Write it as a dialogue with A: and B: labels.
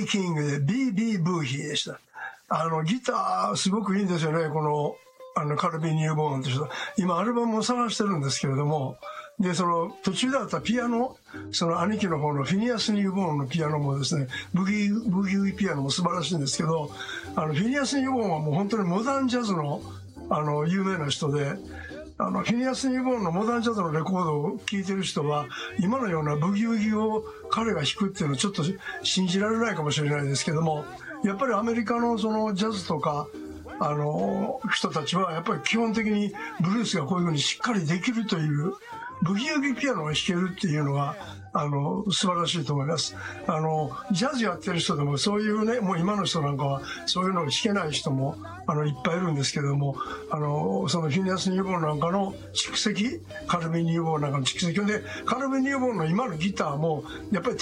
A: B.B. キングで B.B. ブーヒーでした。ギターすごくいいんですよね、このカルビー・ニューボーンという人。今アルバムを探してるんですけれども、でその途中だったピアノ、その兄貴の方のフィニアス・ニューボーンのピアノもですね、ブギウギピアノも素晴らしいんですけど、フィニアス・ニューボーンはもう本当にモダンジャズの有名な人で、フィニアス・ニューボーンのモダンジャズのレコードを聴いてる人は今のようなブギウギを彼が弾くっていうのはちょっと信じられないかもしれないですけども、やっぱりアメリカのそのジャズとか人たちはやっぱり基本的にブルースがこういうふうにしっかりできるという、ブギウギピアノが弾けるっていうのが素晴らしいと思います。ジャズやってる人でもそういうね、もう今の人なんかはそういうのを弾けない人もいっぱいいるんですけれども、そのフィニアス・ニューボーンなんかの蓄積、カルビー・ニューボーンなんかの蓄積で、カルビー・ニューボーンの今のギターもやっぱり